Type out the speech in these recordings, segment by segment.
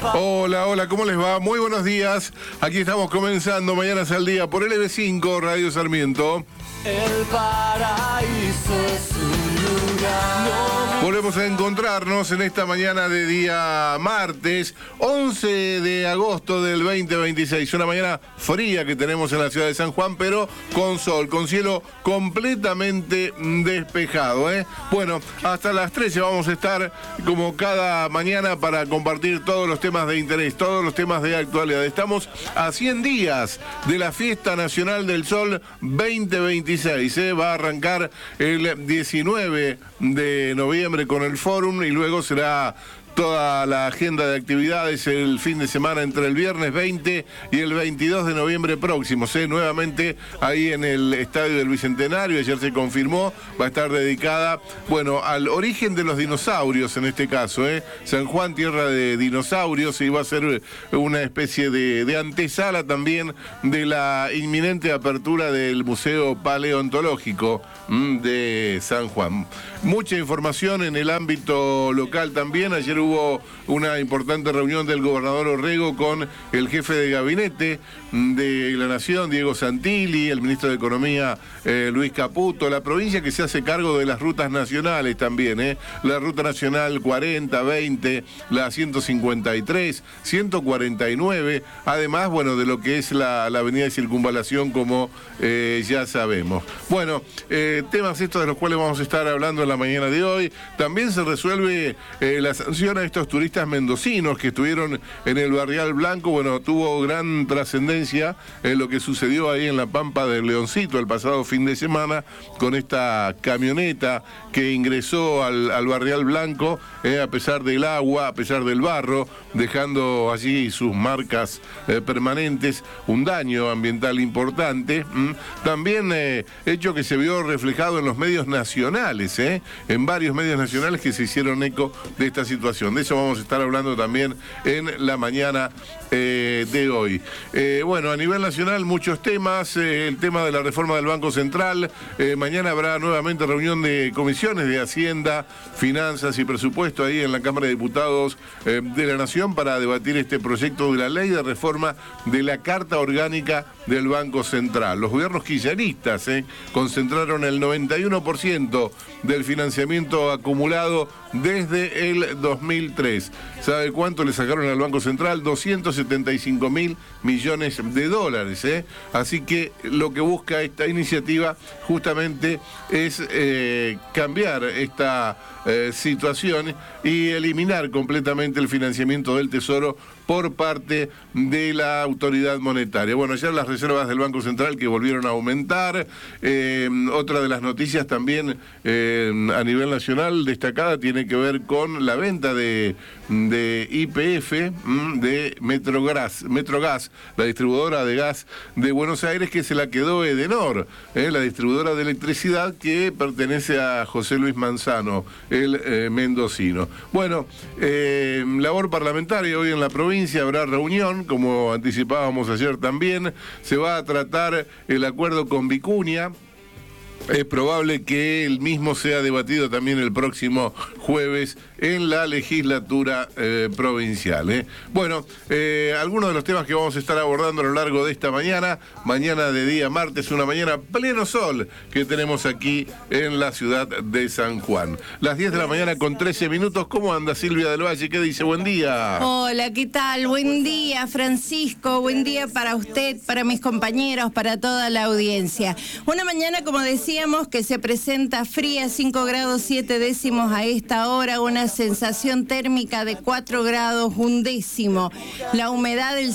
Hola, hola, ¿cómo les va? Muy buenos días. Aquí estamos comenzando Mañanas al Día por LB5 Radio Sarmiento. El paraíso es un lugar. Volvemos a encontrarnos en esta mañana de día martes, 11 de agosto del 2026. Una mañana fría que tenemos en la ciudad de San Juan, pero con sol, con cielo completamente despejado, ¿eh? Bueno, hasta las 13 vamos a estar como cada mañana para compartir todos los temas de interés, todos los temas de actualidad. Estamos a 100 días de la Fiesta Nacional del Sol 2026, ¿eh? Va a arrancar el 19 de noviembre con el Fórum y luego será toda la agenda de actividades el fin de semana entre el viernes 20 y el 22 de noviembre próximos, nuevamente ahí en el Estadio del Bicentenario. Ayer se confirmó, va a estar dedicada, bueno, al origen de los dinosaurios en este caso, San Juan, tierra de dinosaurios, y va a ser una especie de antesala también de la inminente apertura del Museo Paleontológico de San Juan. Mucha información en el ámbito local también. Ayer hubo una importante reunión del gobernador Orrego con el jefe de gabinete de la Nación, Diego Santilli, el ministro de Economía, Luis Caputo, la provincia que se hace cargo de las rutas nacionales también, la Ruta Nacional 40, 20, la 153, 149, además, bueno, de lo que es la avenida de circunvalación, como ya sabemos. Bueno, temas estos de los cuales vamos a estar hablando en la mañana de hoy. También se resuelve la sanción a estos turistas mendocinos que estuvieron en el Barrial Blanco. Bueno, tuvo gran trascendencia lo que sucedió ahí en la Pampa del Leoncito el pasado fin de semana con esta camioneta que ingresó al Barrial Blanco a pesar del agua, a pesar del barro, dejando allí sus marcas permanentes, un daño ambiental importante. También hecho que se vio reflejado en los medios nacionales, en varios medios nacionales que se hicieron eco de esta situación. De eso vamos a estar hablando también en la mañana de hoy. Bueno, a nivel nacional muchos temas, el tema de la reforma del Banco Central, mañana habrá nuevamente reunión de comisiones de Hacienda, Finanzas y Presupuesto ahí en la Cámara de Diputados de la Nación para debatir este proyecto de la ley de reforma de la Carta Orgánica del Banco Central. Los gobiernos kirchneristas concentraron el 91% del financiamiento acumulado desde el 2003. ¿Sabe cuánto le sacaron al Banco Central? 275.000 millones de dólares. Así que lo que busca esta iniciativa justamente es cambiar esta situación y eliminar completamente el financiamiento del Tesoro por parte de la autoridad monetaria. Bueno, ayer las reservas del Banco Central que volvieron a aumentar. Otra de las noticias también a nivel nacional destacada tiene que ver con la venta de YPF, de Metrogas, la distribuidora de gas de Buenos Aires, que se la quedó Edenor, la distribuidora de electricidad que pertenece a José Luis Manzano, el mendocino. Bueno, labor parlamentaria hoy en la provincia, habrá reunión, como anticipábamos ayer también, se va a tratar el acuerdo con Vicuña. Es probable que el mismo sea debatido también el próximo jueves en la legislatura provincial. Bueno, algunos de los temas que vamos a estar abordando a lo largo de esta mañana de día martes, una mañana pleno sol que tenemos aquí en la ciudad de San Juan. Las 10 de la mañana con 13 minutos. ¿Cómo anda Silvia del Valle? ¿Qué dice? Buen día. Hola, ¿qué tal? Buen día, Francisco. Buen día para usted, para mis compañeros, para toda la audiencia. Una mañana, como decíamos, que se presenta fría, 5 grados 7 décimos a esta hora, una sensación térmica de 4 grados 1 décimo, la humedad del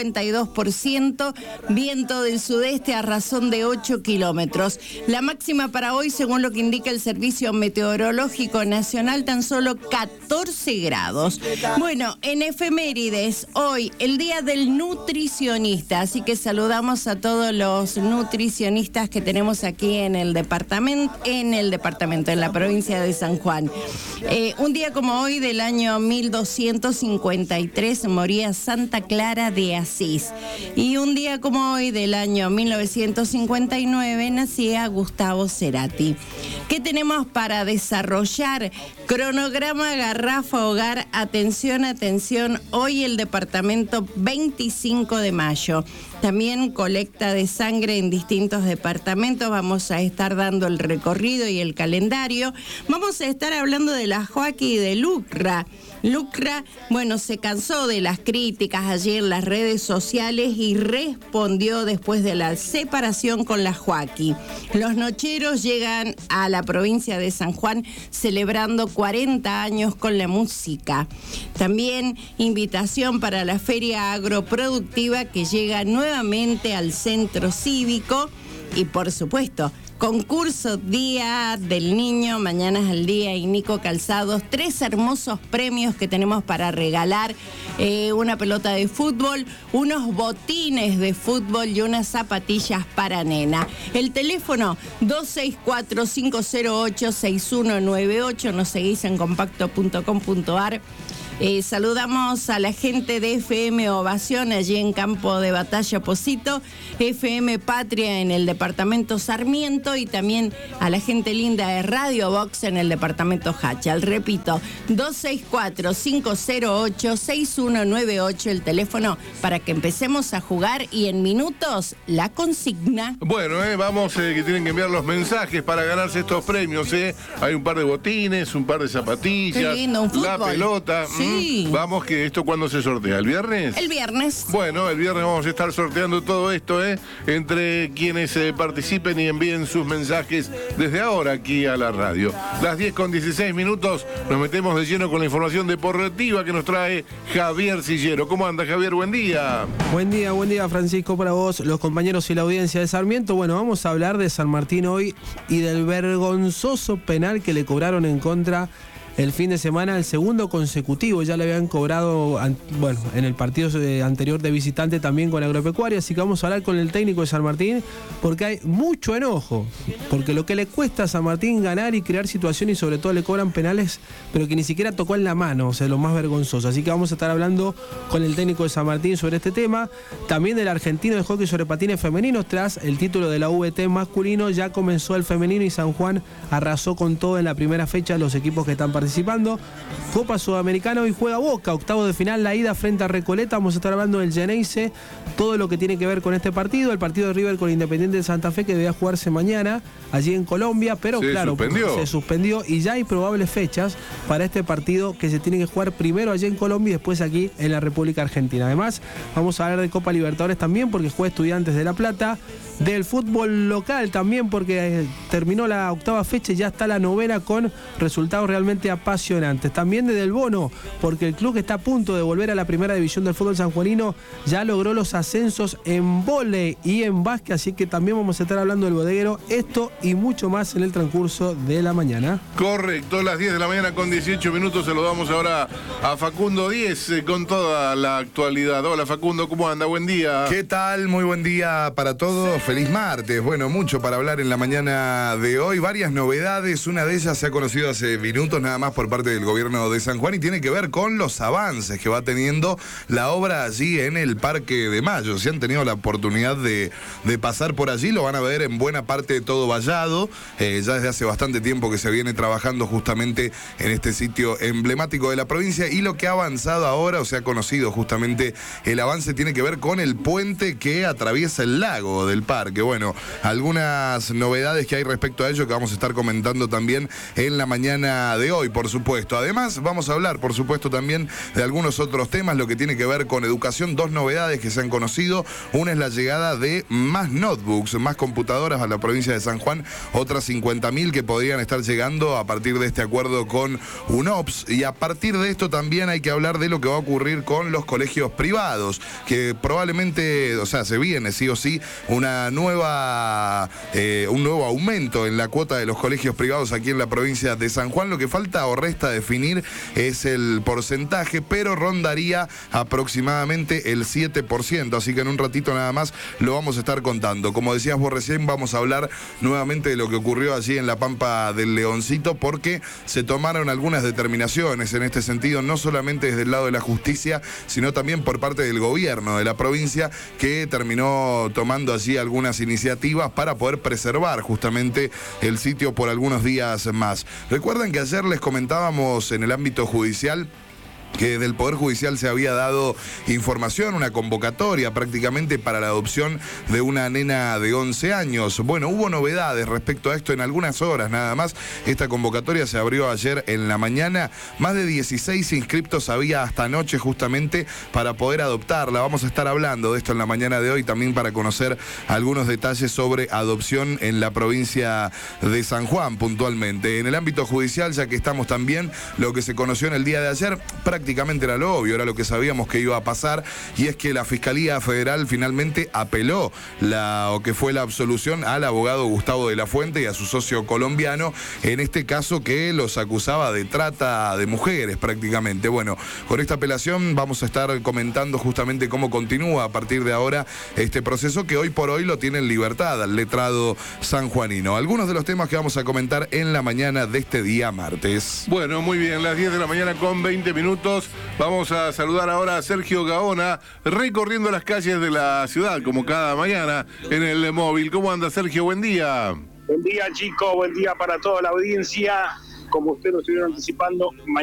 52%, viento del sudeste a razón de 8 kilómetros. La máxima para hoy, según lo que indica el Servicio Meteorológico Nacional, tan solo 14 grados. Bueno, en efemérides, hoy, el Día del Nutricionista, así que saludamos a todos los nutricionistas que tenemos aquí en el el departamento, en la provincia de San Juan. Un día como hoy del año 1253 moría Santa Clara de Asís. Y un día como hoy del año 1959 nacía Gustavo Cerati. ¿Qué tenemos para desarrollar? Cronograma Garrafa Hogar, atención, atención, hoy el departamento 25 de mayo. También colecta de sangre en distintos departamentos, vamos a estar dando el recorrido y el calendario. Vamos a estar hablando de la Joaquí y de Lucra. Lucra, bueno, se cansó de las críticas allí en las redes sociales y respondió después de la separación con la Joaquí. Los nocheros llegan a la provincia de San Juan celebrando 40 años con la música. También invitación para la Feria Agroproductiva que llega nuevamente al Centro Cívico y, por supuesto, concurso Día del Niño, Mañanas al Día y Nico Calzados, 3 hermosos premios que tenemos para regalar, una pelota de fútbol, unos botines de fútbol y unas zapatillas para nena. El teléfono 264-508-6198, nos seguís en compacto.com.ar. Saludamos a la gente de FM Ovación allí en Campo de Batalla Pocito, FM Patria en el departamento Sarmiento y también a la gente linda de Radio Box en el departamento Hachal. Repito, 264-508-6198 el teléfono para que empecemos a jugar y en minutos la consigna. Bueno, vamos, que tienen que enviar los mensajes para ganarse estos premios. Hay un par de botines, un par de zapatillas, qué lindo, un fútbol, la pelota. Sí. Vamos, que esto ¿cuándo se sortea? ¿El viernes? El viernes. Bueno, el viernes vamos a estar sorteando todo esto, entre quienes participen y envíen sus mensajes desde ahora aquí a la radio. Las 10:16, nos metemos de lleno con la información deportiva que nos trae Javier Sillero. ¿Cómo anda, Javier? Buen día. Buen día, Francisco, para vos, los compañeros y la audiencia de Sarmiento. Bueno, vamos a hablar de San Martín hoy y del vergonzoso penal que le cobraron en contra el fin de semana, el segundo consecutivo. Ya le habían cobrado, bueno, en el partido anterior de visitante también con Agropecuaria, así que vamos a hablar con el técnico de San Martín, porque hay mucho enojo, porque lo que le cuesta a San Martín ganar y crear situaciones y sobre todo le cobran penales, pero que ni siquiera tocó en la mano, o sea, lo más vergonzoso. Así que vamos a estar hablando con el técnico de San Martín sobre este tema, también del argentino de hockey sobre patines femeninos. Tras el título de la VT masculino, ya comenzó el femenino y San Juan arrasó con todo en la primera fecha los equipos que están participando. Copa Sudamericana, hoy juega Boca, octavo de final, la ida frente a Recoleta. Vamos a estar hablando del Geneise, todo lo que tiene que ver con este partido, el partido de River con Independiente de Santa Fe que debía jugarse mañana allí en Colombia, pero claro, se suspendió y ya hay probables fechas para este partido que se tiene que jugar primero allí en Colombia y después aquí en la República Argentina. Además, vamos a hablar de Copa Libertadores también porque juega Estudiantes de La Plata, del fútbol local también porque terminó la octava fecha y ya está la novena con resultados realmente apasionantes. También de Del Bono, porque el club que está a punto de volver a la primera división del fútbol sanjuanino ya logró los ascensos en vóley y en básquet, así que también vamos a estar hablando del bodeguero, esto y mucho más en el transcurso de la mañana. Correcto, las 10 de la mañana con 18 minutos, saludamos ahora a Facundo 10 con toda la actualidad. Hola Facundo, ¿cómo anda? Buen día. ¿Qué tal? Muy buen día para todos. Feliz martes. Bueno, mucho para hablar en la mañana de hoy. Varias novedades. Una de ellas se ha conocido hace minutos nada más por parte del gobierno de San Juan y tiene que ver con los avances que va teniendo la obra allí en el Parque de Mayo. Si han tenido la oportunidad de pasar por allí, lo van a ver en buena parte todo vallado. Ya desde hace bastante tiempo que se viene trabajando justamente en este sitio emblemático de la provincia y lo que ha avanzado ahora, o se ha conocido justamente el avance, tiene que ver con el puente que atraviesa el lago del parque. Bueno, algunas novedades que hay respecto a ello que vamos a estar comentando también en la mañana de hoy, por supuesto. Además, vamos a hablar, por supuesto, también de algunos otros temas, lo que tiene que ver con educación. 2 novedades que se han conocido. Una es la llegada de más notebooks, más computadoras a la provincia de San Juan, otras 50.000 que podrían estar llegando a partir de este acuerdo con UNOPS. Y a partir de esto también hay que hablar de lo que va a ocurrir con los colegios privados, que probablemente, o sea, se viene sí o sí un nuevo aumento en la cuota de los colegios privados aquí en la provincia de San Juan. Lo que falta falta o resta definir es el porcentaje, pero rondaría aproximadamente el 7%, así que en un ratito nada más lo vamos a estar contando. Como decías vos recién, vamos a hablar nuevamente de lo que ocurrió allí en la Pampa del Leoncito, porque se tomaron algunas determinaciones en este sentido, no solamente desde el lado de la justicia, sino también por parte del gobierno de la provincia, que terminó tomando allí algunas iniciativas para poder preservar justamente el sitio por algunos días más. Recuerden que ayer les comentábamos en el ámbito judicial que del Poder Judicial se había dado información, una convocatoria prácticamente para la adopción de una nena de 11 años. Bueno, hubo novedades respecto a esto en algunas horas nada más. Esta convocatoria se abrió ayer en la mañana. Más de 16 inscriptos había hasta anoche justamente para poder adoptarla. Vamos a estar hablando de esto en la mañana de hoy también para conocer algunos detalles sobre adopción en la provincia de San Juan puntualmente. En el ámbito judicial, ya que estamos también, lo que se conoció en el día de ayer, prácticamente era lo obvio, era lo que sabíamos que iba a pasar, y es que la Fiscalía Federal finalmente apeló o que fue la absolución al abogado Gustavo de la Fuente y a su socio colombiano, en este caso que los acusaba de trata de mujeres prácticamente. Bueno, con esta apelación vamos a estar comentando justamente cómo continúa a partir de ahora este proceso, que hoy por hoy lo tiene en libertad al letrado sanjuanino. Algunos de los temas que vamos a comentar en la mañana de este día martes. Bueno, muy bien, las 10 de la mañana con 20 minutos. Vamos a saludar ahora a Sergio Gaona, recorriendo las calles de la ciudad, como cada mañana, en el móvil. ¿Cómo anda, Sergio? Buen día. Buen día, chicos. Buen día para toda la audiencia. Como ustedes lo estuvieron anticipando,